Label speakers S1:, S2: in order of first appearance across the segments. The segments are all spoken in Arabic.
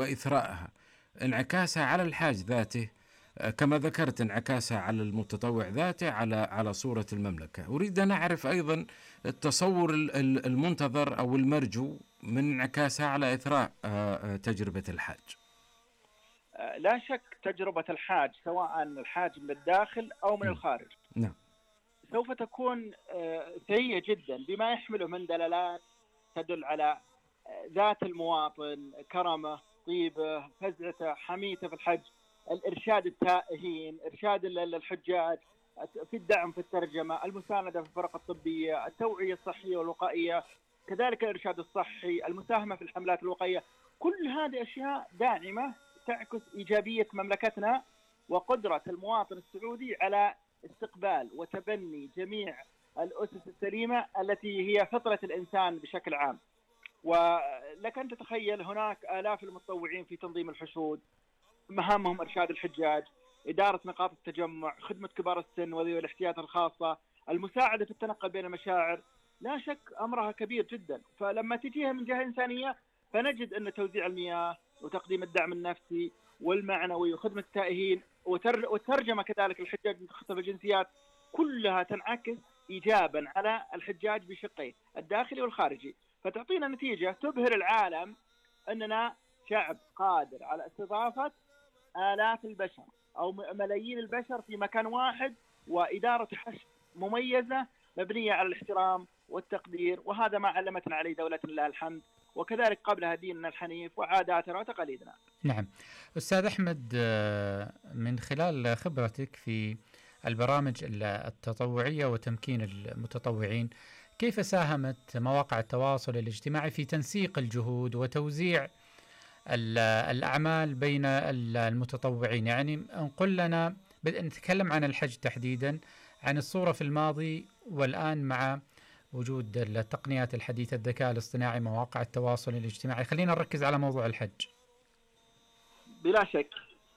S1: وإثراءها، انعكاسها على الحاج ذاته كما ذكرت، انعكاسها على المتطوع ذاته، على صورة المملكة. أريد أن أعرف أيضا التصور المنتظر أو المرجو من انعكاسها على إثراء تجربة الحاج.
S2: لا شك تجربة الحاج سواء الحاج من الداخل أو من الخارج
S1: نعم.
S2: سوف تكون سيئة جدا بما يحمله من دلالات تدل على ذات المواطن، كرمه، طيبه، فزعته، حميته في الحج، الإرشاد التائهين، إرشاد الحجاج، في الدعم في الترجمة، المساندة في الفرق الطبية، التوعية الصحية والوقائية، كذلك الإرشاد الصحي، المساهمة في الحملات الوقائية. كل هذه أشياء داعمة تعكس إيجابية مملكتنا وقدرة المواطن السعودي على استقبال وتبني جميع الأسس السليمة التي هي فطرة الإنسان بشكل عام. ولك أن تتخيل هناك آلاف المتطوعين في تنظيم الحشود، مهامهم إرشاد الحجاج، إدارة نقاط التجمع، خدمة كبار السن وذوي الاحتياجات الخاصة، المساعدة في التنقل بين المشاعر. لا شك أمرها كبير جدا. فلما تجيها من جهة إنسانية فنجد أن توزيع المياه وتقديم الدعم النفسي والمعنوي وخدمة التائهين والترجمة كذلك الحجاج من مختلف الجنسيات كلها تنعكس إيجابا على الحجاج بشقيه الداخلي والخارجي، فتعطينا نتيجة تبهر العالم أننا شعب قادر على استضافة آلاف البشر أو ملايين البشر في مكان واحد وإدارة حشد مميزة مبنية على الاحترام والتقدير. وهذا ما علمتنا عليه دولتنا لله الحمد، وكذلك قبلها ديننا الحنيف وعاداتنا وتقاليدنا.
S3: نعم. أستاذ أحمد، من خلال خبرتك في البرامج التطوعية وتمكين المتطوعين، كيف ساهمت مواقع التواصل الاجتماعي في تنسيق الجهود وتوزيع الأعمال بين المتطوعين؟ يعني نقول لنا، نتكلم عن الحج تحديدا، عن الصورة في الماضي والآن مع وجود التقنيات الحديثة، الذكاء الاصطناعي، مواقع التواصل الاجتماعي. خلينا نركز على موضوع الحج.
S2: بلا شك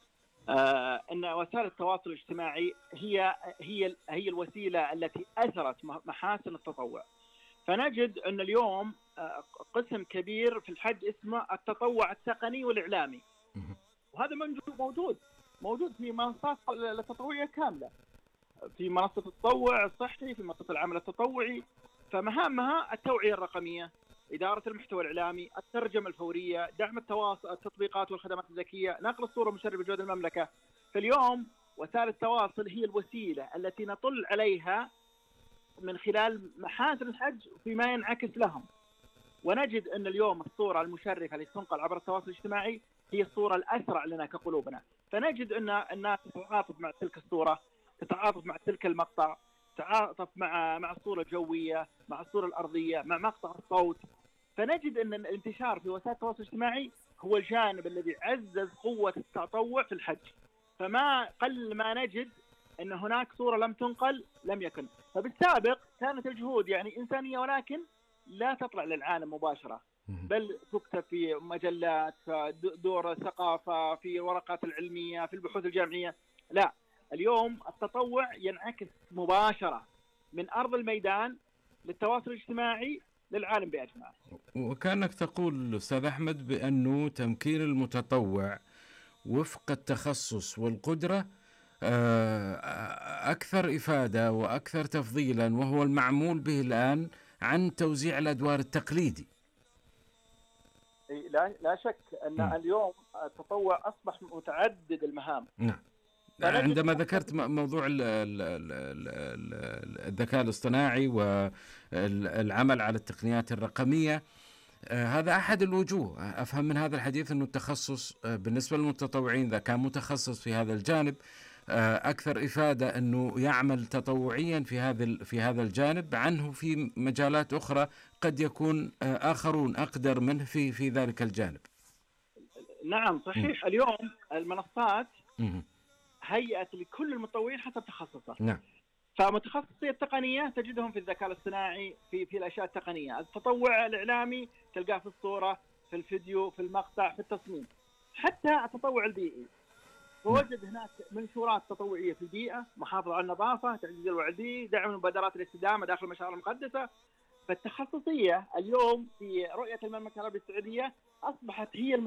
S2: أن وسائل التواصل الاجتماعي هي الوسيلة التي أثرت محاسن التطوع. فنجد أن اليوم قسم كبير في الحج اسمه التطوع التقني والإعلامي، وهذا موجود في منصات التطوعية كاملة، في منصة التطوع الصحي، في منصة العمل التطوعي. فمهامها التوعية الرقمية، إدارة المحتوى الإعلامي، الترجمة الفورية، دعم التطبيقات والخدمات الذكية، نقل الصورة مشرفة بجودة المملكة. فاليوم وسائل التواصل هي الوسيلة التي نطل عليها من خلال محاسن الحج فيما ينعكس لهم. ونجد أن اليوم الصورة المشرفة التي تنقل عبر التواصل الاجتماعي هي الصورة الأسرع لنا كقلوبنا. فنجد أن الناس تتعاطف مع تلك الصورة، تتعاطف مع تلك المقطع، تتعاطف مع الصورة الجوية، مع الصورة الأرضية، مع مقطع الصوت. فنجد أن الانتشار في وسائل التواصل الاجتماعي هو الجانب الذي عزز قوة التطوع في الحج. فما قل ما نجد أن هناك صورة لم تنقل لم يكن. فبالسابق كانت الجهود يعني إنسانية ولكن لا تطلع للعالم مباشرة، بل تكتب في مجلات، في دور الثقافة، في الورقات العلمية، في البحوث الجامعية. لا، اليوم التطوع ينعكس مباشرة من أرض الميدان للتواصل الاجتماعي للعالم بأجمعه.
S1: وكأنك تقول أستاذ أحمد بأنه تمكين المتطوع وفق التخصص والقدرة أكثر إفادة وأكثر تفضيلا، وهو المعمول به الآن عن توزيع الأدوار التقليدي.
S2: لا شك أن اليوم التطوع أصبح متعدد المهام.
S1: نعم. عندما ذكرت موضوع الذكاء الاصطناعي والعمل على التقنيات الرقمية، هذا أحد الوجوه. أفهم من هذا الحديث أنه التخصص بالنسبة للمتطوعين إذا كان متخصص في هذا الجانب أكثر إفادة أنه يعمل تطوعيا في هذا الجانب عنه في مجالات أخرى قد يكون آخرون أقدر منه في ذلك الجانب.
S2: نعم صحيح. اليوم المنصات هيئت لكل المتطوعين حسب تخصصه.
S1: نعم.
S2: فمتخصصي التقنية تجدهم في الذكاء الاصطناعي، في الأشياء التقنية. التطوع الإعلامي تلقاه في الصورة، في الفيديو، في المقطع، في التصميم. حتى التطوع البيئي فوجد هناك منشورات تطوعية في البيئة، محافظة على النظافة، تعزيز الوعي، دعم مبادرات الاستدامة داخل المشاعر المقدسة. فالتخصصية اليوم في رؤية المملكة العربية السعودية أصبحت هي